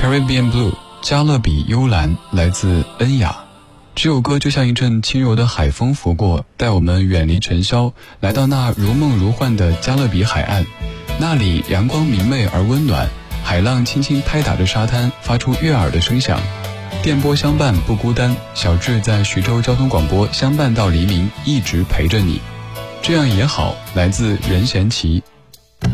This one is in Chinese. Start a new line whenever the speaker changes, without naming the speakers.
Caribbean Blue 加勒比幽蓝，来自恩雅。这首歌就像一阵轻柔的海风拂过，带我们远离尘嚣，来到那如梦如幻的加勒比海岸。那里阳光明媚而温暖，海浪轻轻拍打着沙滩，发出悦耳的声响。电波相伴不孤单，小智在徐州交通广播相伴到黎明，一直陪着你。这样也好，来自任贤齐。